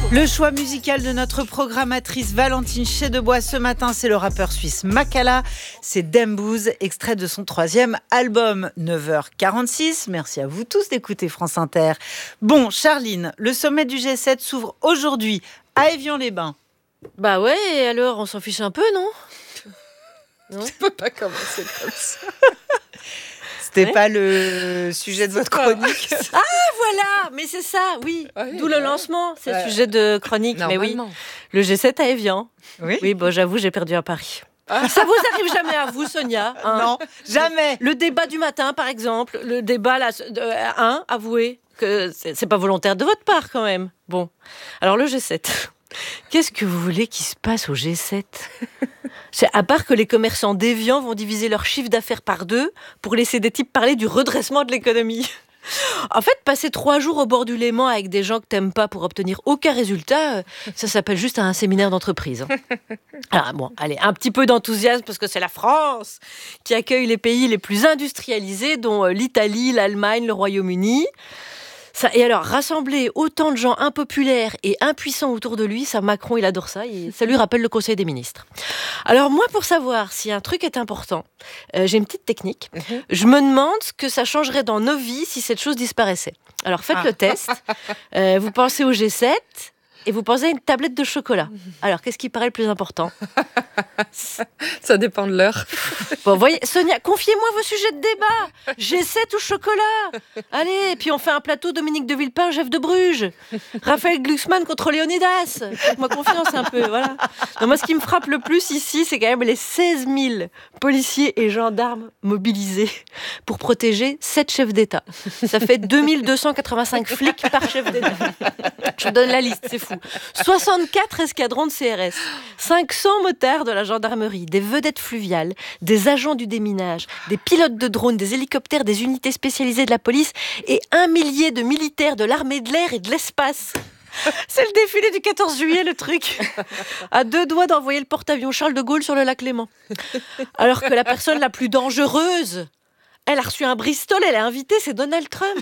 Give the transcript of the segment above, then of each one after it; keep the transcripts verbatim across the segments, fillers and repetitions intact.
Le choix musical de notre programmatrice Valentine Chedebois ce matin, c'est le rappeur suisse Makala. C'est Dembouz, extrait de son troisième album, neuf heures quarante-six. Merci à vous tous d'écouter France Inter. Bon, Charline, le sommet du G sept s'ouvre aujourd'hui à Évian-les-Bains. Bah ouais, et alors, on s'en fiche un peu, non? Non. Tu peux pas commencer comme ça. C'était ouais. pas le sujet de votre chronique. Ah voilà, mais c'est ça, oui. Ouais, D'où ouais. le lancement, c'est ouais. le sujet de chronique. Mais oui, le G sept à Évian. Oui. Oui, bon, j'avoue, j'ai perdu un pari. Ah. Ça vous arrive jamais à vous, Sonia? Hein? Non, jamais. Le débat du matin, par exemple, le débat là, de, hein, avouez que c'est, c'est pas volontaire de votre part quand même. Bon, alors le G sept. Qu'est-ce que vous voulez qu'il se passe au G sept? C'est à part que les commerçants d'Évian vont diviser leur chiffre d'affaires par deux pour laisser des types parler du redressement de l'économie. En fait, passer trois jours au bord du Léman avec des gens que t'aimes pas pour obtenir aucun résultat, ça s'appelle juste un séminaire d'entreprise. Alors bon, allez, un petit peu d'enthousiasme parce que c'est la France qui accueille les pays les plus industrialisés, dont l'Italie, l'Allemagne, le Royaume-Uni. Ça, et alors, rassembler autant de gens impopulaires et impuissants autour de lui, ça, Macron, il adore ça, et ça lui rappelle le Conseil des ministres. Alors moi, pour savoir si un truc est important, euh, j'ai une petite technique. Mm-hmm. Je me demande ce que ça changerait dans nos vies si cette chose disparaissait. Alors faites ah. le test. Euh, vous pensez au G sept et vous pensez à une tablette de chocolat. Alors, qu'est-ce qui paraît le plus important? Ça dépend de l'heure. Bon, voyez, Sonia, confiez-moi vos sujets de débat. G sept ou chocolat? Allez, et puis on fait un plateau Dominique de Villepin, Jeff de Bruges. Raphaël Glucksmann contre Léonidas. Faites-moi confiance un peu, voilà. Non, moi, ce qui me frappe le plus ici, c'est quand même les seize mille policiers et gendarmes mobilisés pour protéger sept chefs d'État. Ça fait deux mille deux cent quatre-vingt-cinq flics par chef d'État. Je vous donne la liste, c'est fou. soixante-quatre escadrons de C R S, cinq cents motards de la gendarmerie, des vedettes fluviales, des agents du déminage, des pilotes de drones, des hélicoptères, des unités spécialisées de la police et un millier de militaires de l'armée de l'air et de l'espace. C'est le défilé du quatorze juillet, le truc. À deux doigts d'envoyer le porte-avions Charles de Gaulle sur le lac Léman. Alors que la personne la plus dangereuse, elle a reçu un Bristol, elle est invitée, c'est Donald Trump.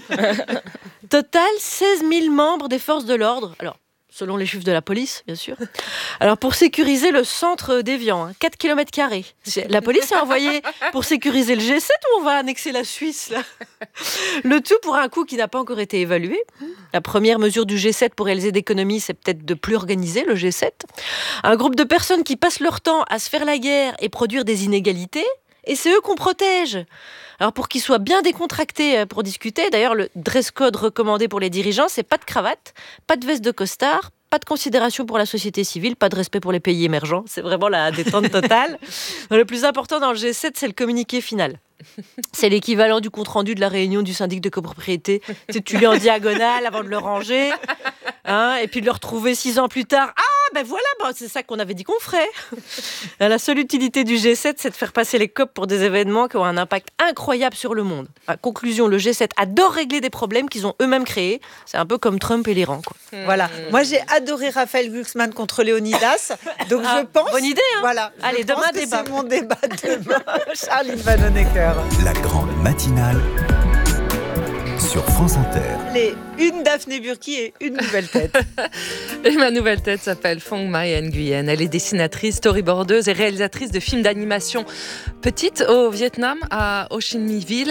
Total, seize mille membres des forces de l'ordre. Alors, selon les chiffres de la police, bien sûr. Alors, pour sécuriser le centre d'Évian, hein, quatre kilomètres carrés. La police est envoyée pour sécuriser le G sept ou on va annexer la Suisse, là? Le tout pour un coût qui n'a pas encore été évalué. La première mesure du G sept pour réaliser d'économies, c'est peut-être de plus organiser le G sept. Un groupe de personnes qui passent leur temps à se faire la guerre et produire des inégalités. Et c'est eux qu'on protège. Alors pour qu'ils soient bien décontractés pour discuter, d'ailleurs le dress code recommandé pour les dirigeants, c'est pas de cravate, pas de veste de costard, pas de considération pour la société civile, pas de respect pour les pays émergents. C'est vraiment la détente totale. Le plus important dans le G sept, c'est le communiqué final. C'est l'équivalent du compte-rendu de la réunion du syndic de copropriété. Tu, tu lis en diagonale avant de le ranger, hein, et puis de le retrouver six ans plus tard. Ah, ben voilà, ben c'est ça qu'on avait dit qu'on ferait. La seule utilité du G sept, c'est de faire passer les C O P pour des événements qui ont un impact incroyable sur le monde. À conclusion, le G sept adore régler des problèmes qu'ils ont eux-mêmes créés. C'est un peu comme Trump et l'Iran, quoi. Mmh. Voilà. Moi, j'ai adoré Raphaël Glucksmann contre Léonidas. Donc, ah, je pense... Bonne idée, hein. Voilà. Allez, demain, débat. C'est mon débat demain. Charline Vanhoenacker. La grande matinale sur France Inter. Les une Daphné Burki et une nouvelle tête. Et ma nouvelle tête s'appelle Phong Mai Nguyen. Elle est dessinatrice, storyboardeuse et réalisatrice de films d'animation. Petite au Vietnam, à Ho Chi Minh Ville,